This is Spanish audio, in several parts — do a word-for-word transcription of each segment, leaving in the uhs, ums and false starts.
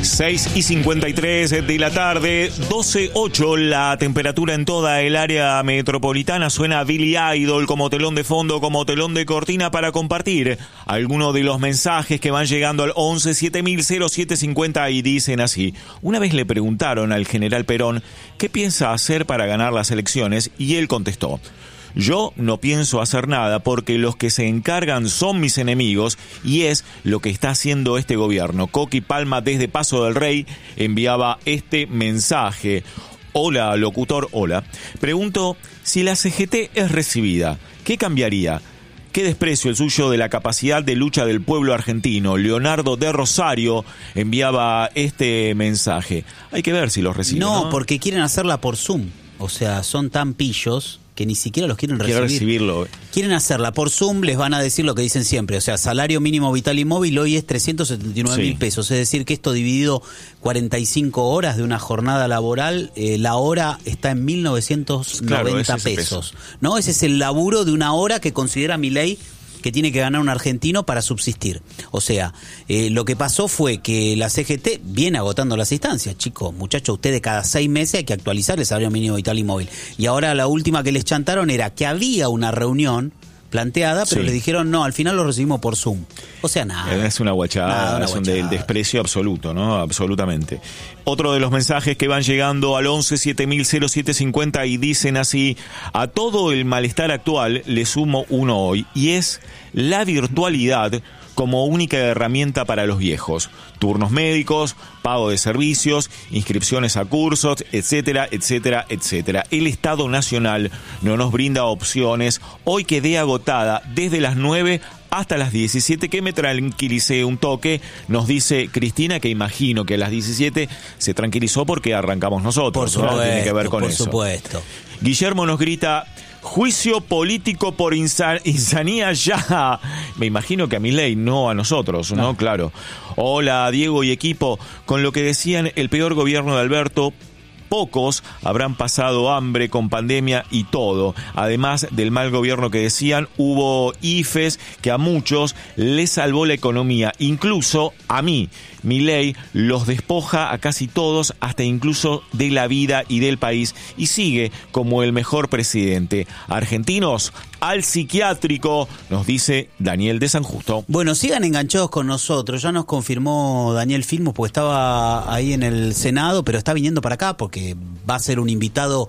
seis y cincuenta y tres de la tarde, doce ocho la temperatura en toda el área metropolitana. Suena Billy Idol como telón de fondo, como telón de cortina para compartir algunos de los mensajes que van llegando al once siete mil cero siete cincuenta y dicen así. Una vez le preguntaron al general Perón qué piensa hacer para ganar las elecciones y él contestó: yo no pienso hacer nada porque los que se encargan son mis enemigos y es lo que está haciendo este gobierno. Coqui Palma desde Paso del Rey enviaba este mensaje. Hola, locutor, hola. Pregunto, si la C G T es recibida, ¿qué cambiaría? Qué desprecio el suyo de la capacidad de lucha del pueblo argentino. Leonardo de Rosario enviaba este mensaje. Hay que ver si los reciben. No, ¿no? porque quieren hacerla por Zoom. O sea, son tan pillos que ni siquiera los quieren recibir. Quiero recibirlo. Quieren hacerla por Zoom, les van a decir lo que dicen siempre. O sea, salario mínimo vital y móvil hoy es trescientos setenta y nueve mil Sí. pesos. Es decir, que esto dividido cuarenta y cinco horas de una jornada laboral, eh, la hora está en mil novecientos noventa Claro, ese es el pesos. peso. ¿No? Ese es el laburo de una hora que considera Milei que tiene que ganar un argentino para subsistir. O sea, eh, lo que pasó fue que la C G T viene agotando las instancias. Chicos, muchachos, ustedes cada seis meses hay que actualizar el salario mínimo vital y móvil. Y ahora la última que les chantaron era que había una reunión planteada, pero Sí. les dijeron no, al final lo recibimos por Zoom. O sea, nada. Es una guachada, Nada, una es un guachada. de- desprecio absoluto, ¿no? Absolutamente. Otro de los mensajes que van llegando al once siete mil cero siete cincuenta y dicen así: a todo el malestar actual le sumo uno hoy, y es la virtualidad como única herramienta para los viejos. Turnos médicos, pago de servicios, inscripciones a cursos, etcétera, etcétera, etcétera. El Estado Nacional no nos brinda opciones. Hoy quedé agotada desde las nueve hasta las diecisiete, que me tranquilicé un toque, nos dice Cristina, que imagino que a las diecisiete se tranquilizó porque arrancamos nosotros. Por supuesto, ¿no? Tiene que ver con por eso. supuesto. Guillermo nos grita: juicio político por insa- insanía ya. Me imagino que a Milei, no a nosotros, ¿no? No. Claro. Hola, Diego y equipo. Con lo que decían, el peor gobierno de Alberto, pocos habrán pasado hambre con pandemia y todo. Además del mal gobierno que decían, hubo I F E S que a muchos les salvó la economía, incluso a mí. Milei los despoja a casi todos, hasta incluso de la vida y del país, y sigue como el mejor presidente. Argentinos, al psiquiátrico, nos dice Daniel de San Justo. Bueno, sigan enganchados con nosotros. Ya nos confirmó Daniel Filmus, porque estaba ahí en el Senado, pero está viniendo para acá porque va a ser un invitado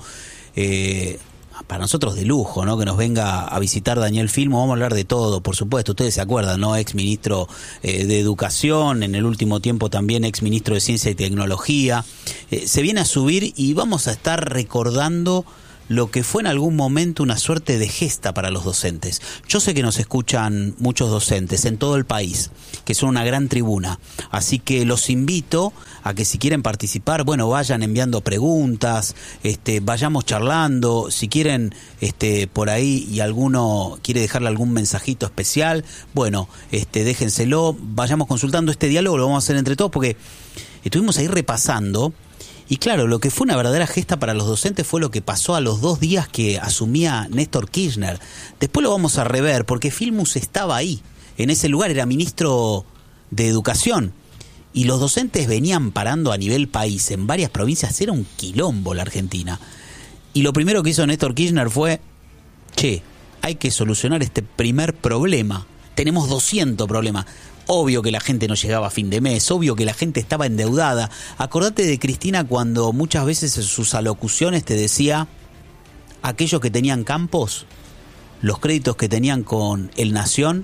eh, para nosotros de lujo, ¿no? Que nos venga a visitar Daniel Filmus. Vamos a hablar de todo, por supuesto. Ustedes se acuerdan, ¿no? Ex ministro eh, de Educación, en el último tiempo también ex ministro de Ciencia y Tecnología. Eh, se viene a subir y vamos a estar recordando lo que fue en algún momento una suerte de gesta para los docentes. Yo sé que nos escuchan muchos docentes en todo el país, que son una gran tribuna, así que los invito a que si quieren participar, bueno, vayan enviando preguntas, este, vayamos charlando, si quieren este, por ahí y alguno quiere dejarle algún mensajito especial, bueno, este, déjenselo, vayamos consultando este diálogo, lo vamos a hacer entre todos, porque estuvimos ahí repasando. Y claro, lo que fue una verdadera gesta para los docentes fue lo que pasó a los dos días que asumía Néstor Kirchner. Después lo vamos a rever, porque Filmus estaba ahí, en ese lugar, era ministro de Educación. Y los docentes venían parando a nivel país, en varias provincias, era un quilombo la Argentina. Y lo primero que hizo Néstor Kirchner fue: che, hay que solucionar este primer problema. Tenemos doscientos problemas. Obvio que la gente no llegaba a fin de mes, obvio que la gente estaba endeudada. Acordate de Cristina cuando muchas veces en sus alocuciones te decía: aquellos que tenían campos, los créditos que tenían con el Nación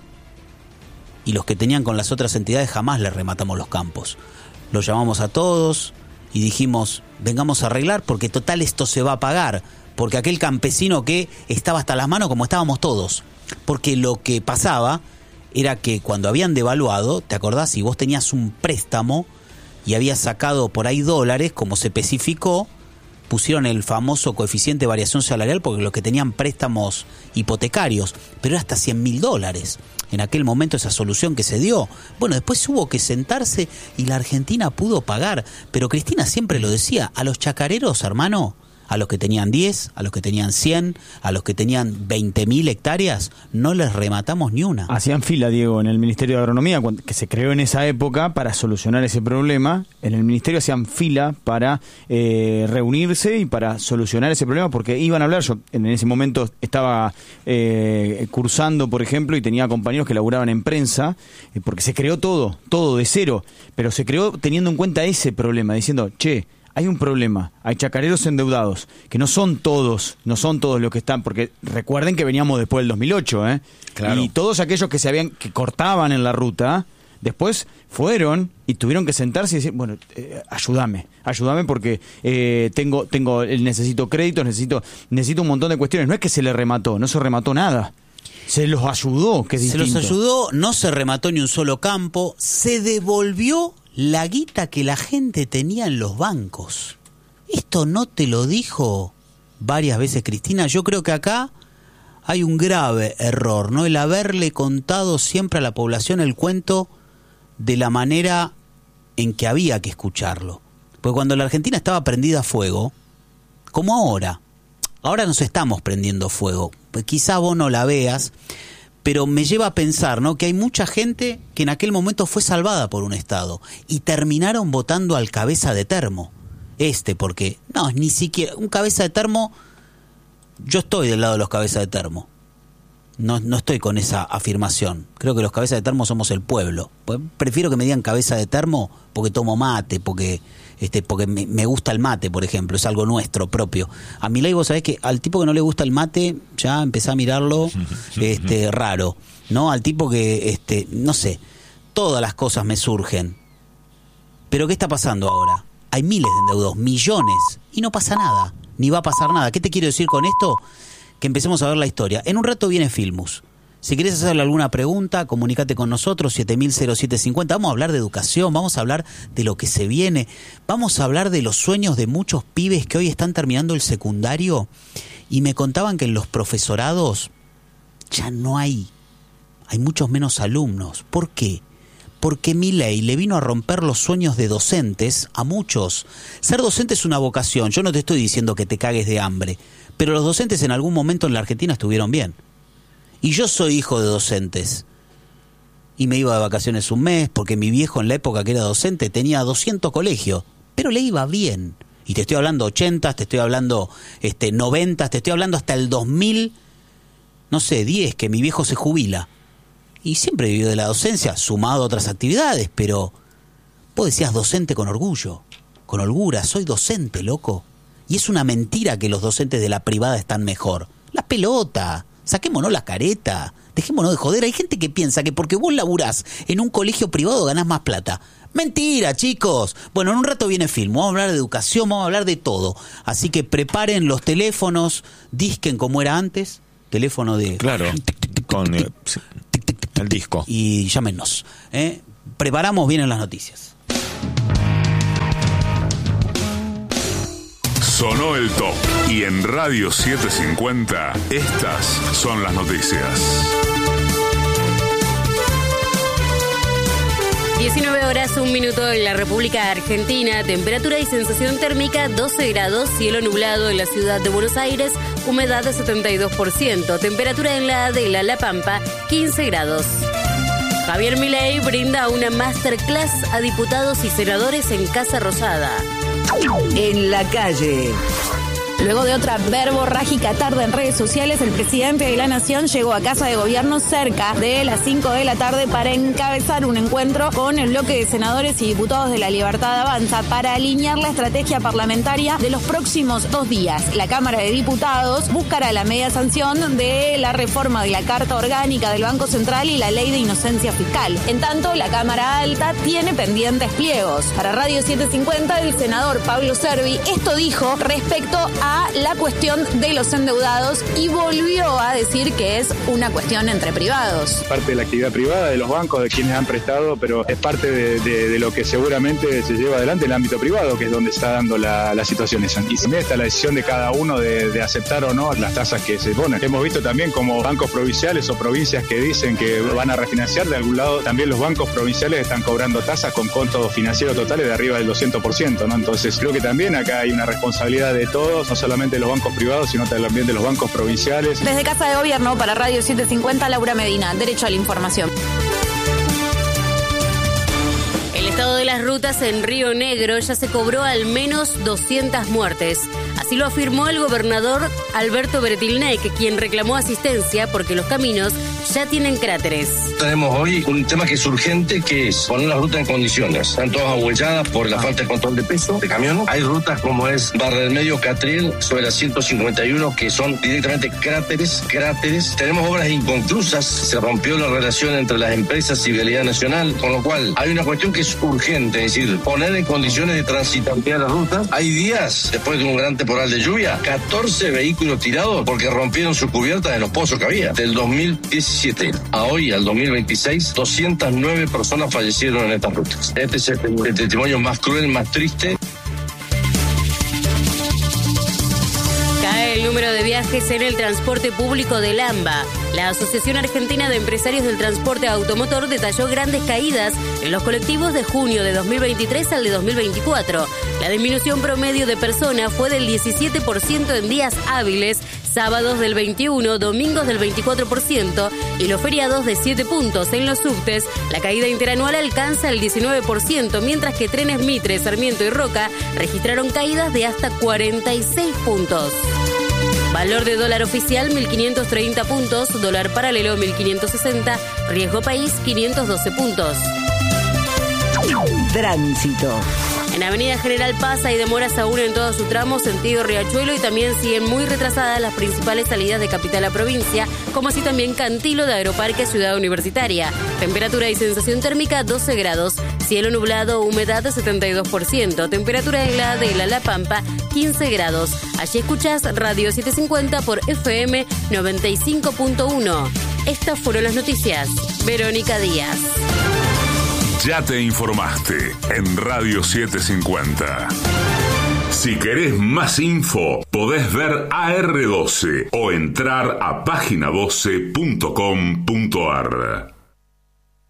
y los que tenían con las otras entidades, jamás les rematamos los campos. Los llamamos a todos y dijimos: vengamos a arreglar, porque total esto se va a pagar. Porque aquel campesino que estaba hasta las manos, como estábamos todos. Porque lo que pasaba era que cuando habían devaluado, ¿te acordás? Si vos tenías un préstamo y habías sacado por ahí dólares, como se especificó, pusieron el famoso coeficiente de variación salarial, porque los que tenían préstamos hipotecarios, pero era hasta cien mil dólares. En aquel momento esa solución que se dio. Bueno, después hubo que sentarse y la Argentina pudo pagar. Pero Cristina siempre lo decía: a los chacareros, hermano, A los que tenían diez, a los que tenían cien, a los que tenían veinte mil hectáreas, no les rematamos ni una. Hacían fila, Diego, en el Ministerio de Agronomía, que se creó en esa época para solucionar ese problema. En el Ministerio hacían fila para eh, reunirse y para solucionar ese problema, porque iban a hablar. Yo en ese momento estaba eh, cursando, por ejemplo, y tenía compañeros que laburaban en prensa, eh, porque se creó todo, todo de cero, pero se creó teniendo en cuenta ese problema, diciendo, che, hay un problema, hay chacareros endeudados, que no son todos, no son todos los que están, porque recuerden que veníamos después del dos mil ocho, ¿eh? Claro. Y todos aquellos que se habían, que cortaban en la ruta, después fueron y tuvieron que sentarse y decir, bueno, eh, ayúdame, ayúdame porque eh, tengo, tengo, necesito créditos, necesito, necesito un montón de cuestiones. No es que se le remató, no se remató nada. Se los ayudó, que es distinto. Se los ayudó, no se remató ni un solo campo, se devolvió la guita que la gente tenía en los bancos. Esto no te lo dijo varias veces Cristina. Yo creo que acá hay un grave error, ¿no? El haberle contado siempre a la población el cuento de la manera en que había que escucharlo. Porque cuando la Argentina estaba prendida a fuego, como ahora, ahora nos estamos prendiendo fuego. Pues quizá vos no la veas, pero me lleva a pensar, ¿no?, que hay mucha gente que en aquel momento fue salvada por un Estado y terminaron votando al cabeza de termo. Este, porque, no, ni siquiera, un cabeza de termo, yo estoy del lado de los cabezas de termo. No, no estoy con esa afirmación. Creo que los cabezas de termo somos el pueblo. Pues prefiero que me digan cabeza de termo porque tomo mate, porque este, porque me, me gusta el mate, por ejemplo. Es algo nuestro, propio. A Milei, vos sabés que al tipo que no le gusta el mate, ya empecé a mirarlo este, raro, ¿no? Al tipo que, este, no sé, todas las cosas me surgen. Pero ¿qué está pasando ahora? Hay miles de endeudados, millones, y no pasa nada, ni va a pasar nada. ¿Qué te quiero decir con esto? Que empecemos a ver la historia. En un rato viene Filmus. Si querés hacerle alguna pregunta, comunícate con nosotros, siete mil cero siete cincuenta. Vamos a hablar de educación, vamos a hablar de lo que se viene, vamos a hablar de los sueños de muchos pibes que hoy están terminando el secundario y me contaban que en los profesorados ya no hay, hay muchos menos alumnos. ¿Por qué? Porque Milei le vino a romper los sueños de docentes a muchos. Ser docente es una vocación, yo no te estoy diciendo que te cagues de hambre, pero los docentes en algún momento en la Argentina estuvieron bien. Y yo soy hijo de docentes. Y me iba de vacaciones un mes, porque mi viejo en la época que era docente tenía doscientos colegios, pero le iba bien. Y te estoy hablando ochenta, te estoy hablando este, noventa, te estoy hablando hasta el dos mil, no sé, diez, que mi viejo se jubila. Y siempre vivió de la docencia, sumado a otras actividades, pero vos decías docente con orgullo, con holgura, soy docente, loco. Y es una mentira que los docentes de la privada están mejor. La pelota, saquémonos la careta, dejémonos de joder. Hay gente que piensa que porque vos laburás en un colegio privado ganás más plata. Mentira, chicos. Bueno, en un rato viene Film, vamos a hablar de educación, vamos a hablar de todo. Así que preparen los teléfonos, disquen como era antes, teléfono de... Claro, con eh, el disco. Y llámenos, ¿eh? Preparamos bien en las noticias. Sonó el top y en Radio setecientos cincuenta estas son las noticias. diecinueve horas, un minuto en la República Argentina. Temperatura y sensación térmica doce grados, cielo nublado en la ciudad de Buenos Aires, humedad de setenta y dos por ciento. Temperatura en la Adela, La Pampa, quince grados. Javier Milei brinda una masterclass a diputados y senadores en Casa Rosada. En la calle. Luego de otra verborrágica tarde en redes sociales, el presidente de la Nación llegó a Casa de Gobierno cerca de las cinco de la tarde para encabezar un encuentro con el bloque de senadores y diputados de la Libertad Avanza para alinear la estrategia parlamentaria de los próximos dos días. La Cámara de Diputados buscará la media sanción de la reforma de la Carta Orgánica del Banco Central y la Ley de Inocencia Fiscal. En tanto, la Cámara Alta tiene pendientes pliegos. Para Radio setecientos cincuenta, el senador Pablo Servi esto dijo respecto a la cuestión de los endeudados y volvió a decir que es una cuestión entre privados. Parte de la actividad privada de los bancos, de quienes han prestado, pero es parte de, de, de lo que seguramente se lleva adelante en el ámbito privado, que es donde está dando la, la situación esa. Y también está la decisión de cada uno de, de aceptar o no las tasas que se ponen. Hemos visto también como bancos provinciales o provincias que dicen que van a refinanciar, de algún lado también los bancos provinciales están cobrando tasas con costos financieros totales de arriba del doscientos por ciento, ¿no? Entonces creo que también acá hay una responsabilidad de todos. solamente de los bancos privados, sino también de los bancos provinciales. Desde Casa de Gobierno, para Radio setecientos cincuenta, Laura Medina, Derecho a la Información. El estado de las rutas en Río Negro ya se cobró al menos doscientas muertes. Así lo afirmó el gobernador Alberto Bretilnec, quien reclamó asistencia porque los caminos ya tienen cráteres. Tenemos hoy un tema que es urgente, que es poner las rutas en condiciones. Están todas ahuelladas por la falta de control de peso de camiones. Hay rutas como es Barra del Medio, Catriel, sobre la ciento cincuenta y uno, que son directamente cráteres, cráteres. Tenemos obras inconclusas, se rompió la relación entre las empresas y Vialidad Nacional, con lo cual hay una cuestión que es urgente, es decir, poner en condiciones de transitabilidad las rutas. Hay días, después de un gran temporal de lluvia, catorce vehículos tirados porque rompieron sus cubiertas en los pozos que había. Del dos mil diecisiete a hoy, al dos mil veintiséis, doscientas nueve personas fallecieron en estas rutas. Este es el, el testimonio más cruel, más triste. Cae el número de viajes en el transporte público del AMBA. La Asociación Argentina de Empresarios del Transporte Automotor detalló grandes caídas en los colectivos de junio de dos mil veintitrés al de dos mil veinticuatro. La disminución promedio de personas fue del diecisiete por ciento en días hábiles, sábados del veintiuno por ciento, domingos del veinticuatro por ciento y los feriados de siete puntos. En los subtes, la caída interanual alcanza el diecinueve por ciento, mientras que trenes Mitre, Sarmiento y Roca registraron caídas de hasta cuarenta y seis puntos. Valor de dólar oficial mil quinientos treinta puntos, dólar paralelo mil quinientos sesenta, riesgo país quinientos doce puntos. Tránsito. En Avenida General Paz hay demoras aún en todo su tramo sentido Riachuelo y también siguen muy retrasadas las principales salidas de capital a provincia, como así también Cantilo de Aeroparque Ciudad Universitaria. Temperatura y sensación térmica doce grados, cielo nublado, humedad setenta y dos por ciento, temperatura en la de La Pampa quince grados. Allí escuchas Radio setecientos cincuenta por F M noventa y cinco punto uno. Estas fueron las noticias. Verónica Díaz. Ya te informaste en Radio setecientos cincuenta. Si querés más info, podés ver A R doce o entrar a página doce punto com punto ar.